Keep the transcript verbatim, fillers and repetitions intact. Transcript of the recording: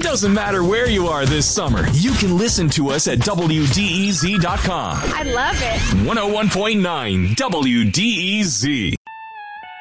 It doesn't matter where you are this summer. You can listen to us at W D E Z dot com. I love it. one oh one point nine W D E Z.